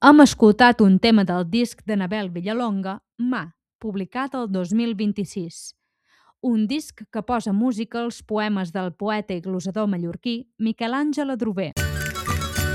Hem escoltat un tema del disc d'Anabel Villalonga, Mà, publicat el 2026. Un disc que posa música als poemes del poeta i glosador mallorquí Miquel Àngel Adrover.